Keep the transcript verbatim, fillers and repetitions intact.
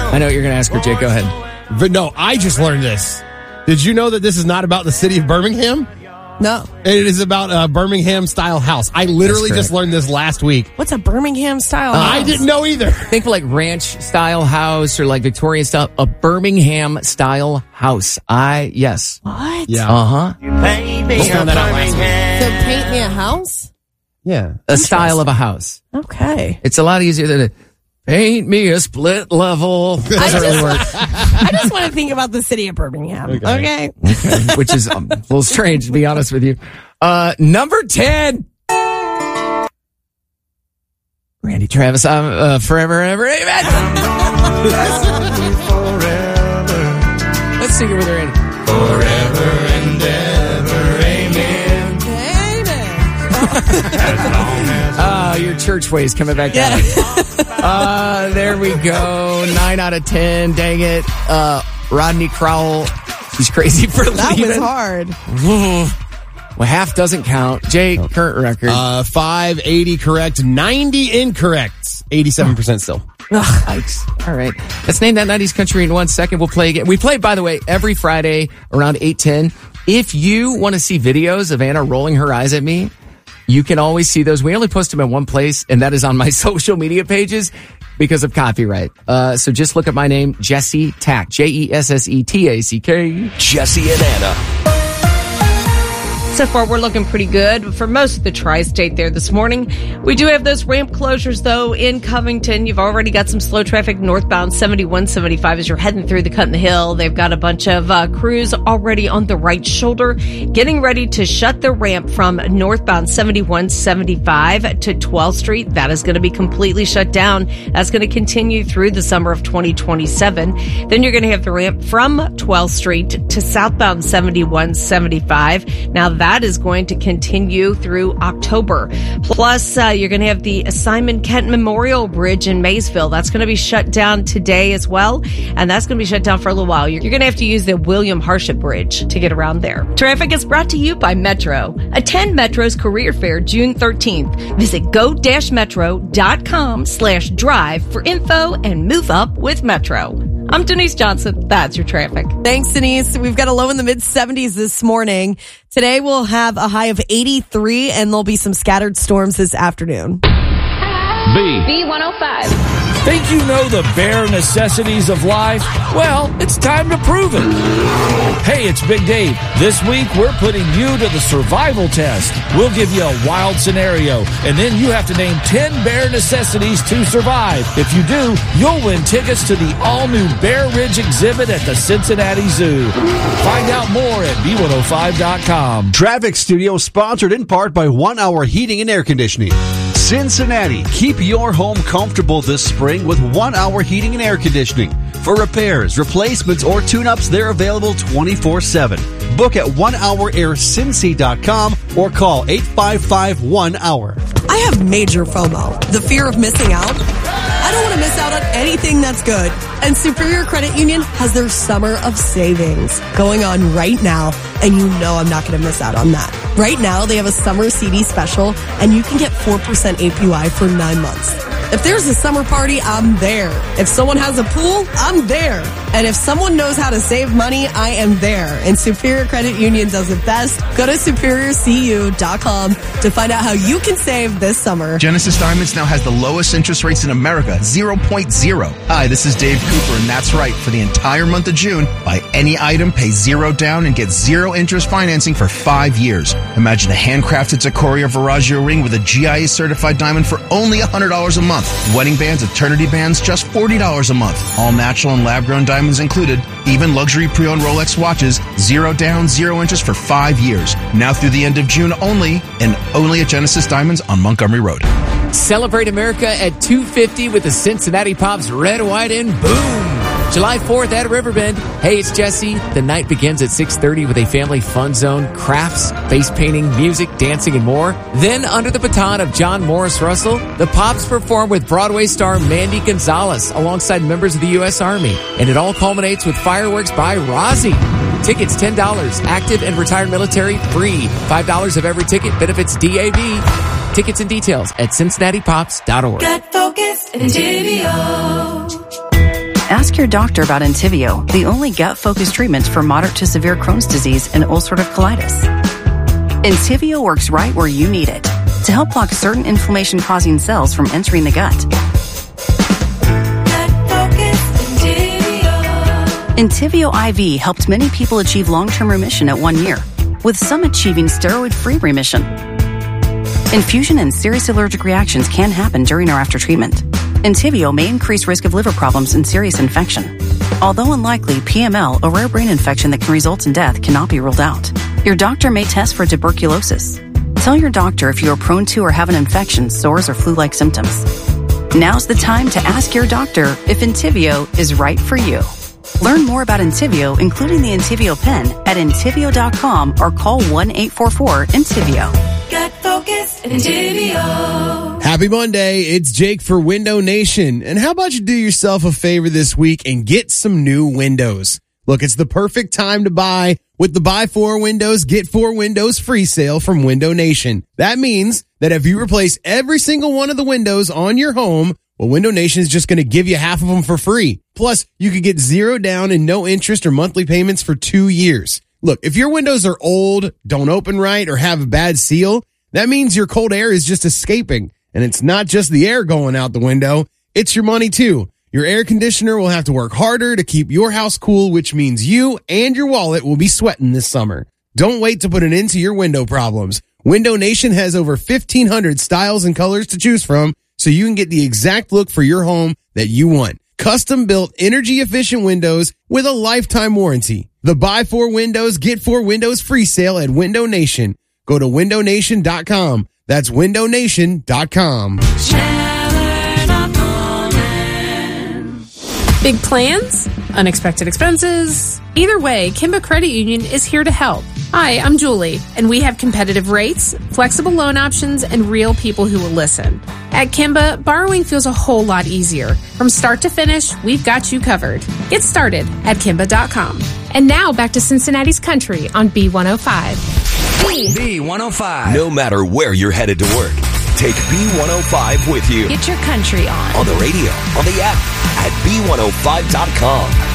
I know what you're going to ask her, Jake. Go ahead. But no, I just learned this. Did you know that this is not about the city of Birmingham? No. It is about a Birmingham-style house. I literally just learned this last week. What's a Birmingham-style uh, house? I didn't know either. Think of like ranch-style house or like Victorian-style. A Birmingham-style house. I, yes. What? Yeah. Uh-huh. Just found that out last week. So paint me a house? Yeah. A style of a house. Okay. It's a lot easier than a paint me a split level. Doesn't I really just, work. I just want to think about the city of Birmingham. Okay. Okay. Which is um, a little strange, to be honest with you. Uh, number ten. Randy Travis, I'm uh, forever and ever. Amen. Let's sing it with Randy. Forever and ever. Amen. Amen. Oh, your church ways coming back Yeah. out. Uh, there we go. Nine out of ten. Dang it. Uh, Rodney Crowell. He's crazy for That leaving. was hard. Well, half doesn't count. Jake, current record. Uh, five eighty correct, ninety incorrect, eighty-seven percent still. Yikes. All right. Let's name that nineties country in one second. We'll play again. We play, by the way, every Friday around eight ten. If you want to see videos of Anna rolling her eyes at me, you can always see those. We only post them in one place, and that is on my social media pages because of copyright. Uh, so just look at my name, Jesse Tack. J E S S E T A C K. Jesse and Anna. So far, we're looking pretty good for most of the tri-state there this morning. We do have those ramp closures, though, in Covington. You've already got some slow traffic northbound seventy-one seventy-five as you're heading through the Cut in the Hill. They've got a bunch of uh, crews already on the right shoulder, getting ready to shut the ramp from northbound seventy-one seventy-five to twelfth Street. That is going to be completely shut down. That's going to continue through the summer of twenty twenty-seven. Then you're going to have the ramp from twelfth Street to southbound seventy-one seventy-five. Now, that That is going to continue through October. Plus, uh, you're going to have the Simon Kent Memorial Bridge in Maysville. That's going to be shut down today as well. And that's going to be shut down for a little while. You're going to have to use the William Harshit Bridge to get around there. Traffic is brought to you by Metro. Attend Metro's Career Fair June thirteenth. Visit go-metro.com slash drive for info and move up with Metro. I'm Denise Johnson. That's your traffic. Thanks, Denise. We've got a low in the mid seventies this morning. Today we'll have a high of eighty-three, and there'll be some scattered storms this afternoon. B. B one oh five. Think you know the bare necessities of life? Well, it's time to prove it. Hey, it's Big Dave. This week, we're putting you to the survival test. We'll give you a wild scenario, and then you have to name ten bare necessities to survive. If you do, you'll win tickets to the all-new Bear Ridge exhibit at the Cincinnati Zoo. Find out more at B one oh five dot com. Traffic Studio sponsored in part by One Hour Heating and Air Conditioning. Cincinnati, keep your home comfortable this spring with One Hour Heating and Air Conditioning. For repairs, replacements, or tune-ups, they're available twenty-four seven. Book at one hour air cincy dot com or call eight five five one hour. I have major FOMO, the fear of missing out. I don't want to miss out on anything that's good. And Superior Credit Union has their summer of savings going on right now, and you know I'm not going to miss out on that. Right now, they have a summer C D special, and you can get four percent A P Y for nine months. If there's a summer party, I'm there. If someone has a pool, I'm there. And if someone knows how to save money, I am there. And Superior Credit Union does it best. Go to superior c u dot com to find out how you can save this summer. Genesis Diamonds now has the lowest interest rates in America, zero point zero. Hi, this is Dave Cooper, and that's right. For the entire month of June, buy any item, pay zero down, and get zero interest financing for five years. Imagine a handcrafted Tacori or Veragio ring with a G I A certified diamond for only one hundred dollars a month. Wedding bands, eternity bands, just forty dollars a month. All natural and lab-grown diamonds included. Even luxury pre-owned Rolex watches. Zero down, zero interest for five years. Now through the end of June only, and only at Genesis Diamonds on Montgomery Road. Celebrate America at two fifty with the Cincinnati Pops Red, White, and Boom. July fourth at Riverbend. Hey, it's Jesse. The night begins at six thirty with a family fun zone, crafts, face painting, music, dancing, and more. Then, under the baton of John Morris Russell, the Pops perform with Broadway star Mandy Gonzalez alongside members of the U S Army. And it all culminates with fireworks by Rozzy. Tickets ten dollars. Active and retired military free. five dollars of every ticket benefits D A V. Tickets and details at cincinnati pops dot org. Get focused and J V O. Ask Ask your doctor about Entyvio, the only gut-focused treatment for moderate to severe Crohn's disease and ulcerative colitis. Entyvio works right where you need it to help block certain inflammation-causing cells from entering the gut. Entyvio I V helped many people achieve long-term remission at one year, with some achieving steroid-free remission. Infusion and serious allergic reactions can happen during or after treatment. Entyvio may increase risk of liver problems and serious infection. Although unlikely, P M L, a rare brain infection that can result in death, cannot be ruled out. Your doctor may test for tuberculosis. Tell your doctor if you are prone to or have an infection, sores, or flu-like symptoms. Now's the time to ask your doctor if Entyvio is right for you. Learn more about Entyvio, including the Entyvio pen, at Entyvio dot com or call one eight four four Entyvio. Gut focused Entyvio. Happy Monday. It's Jake for Window Nation. And how about you do yourself a favor this week and get some new windows? Look, it's the perfect time to buy with the buy four windows, get four windows free sale from Window Nation. That means that if you replace every single one of the windows on your home, well, Window Nation is just going to give you half of them for free. Plus, you could get zero down and no interest or monthly payments for two years. Look, if your windows are old, don't open right, or have a bad seal, that means your cold air is just escaping. And it's not just the air going out the window, it's your money too. Your air conditioner will have to work harder to keep your house cool, which means you and your wallet will be sweating this summer. Don't wait to put an end to your window problems. Window Nation has over fifteen hundred styles and colors to choose from, so you can get the exact look for your home that you want. Custom built energy efficient windows with a lifetime warranty. The buy four windows, get four windows free sale at Window Nation. Go to window nation dot com. That's window nation dot com. Big plans? Unexpected expenses? Either way, Kimba Credit Union is here to help. Hi, I'm Julie, and we have competitive rates, flexible loan options, and real people who will listen. At Kimba, borrowing feels a whole lot easier. From start to finish, we've got you covered. Get started at kimba dot com. And now back to Cincinnati's Country on B one oh five. B one oh five. No matter where you're headed to work, take B one oh five with you. Get your country on. On the radio, on the app, at B one oh five dot com.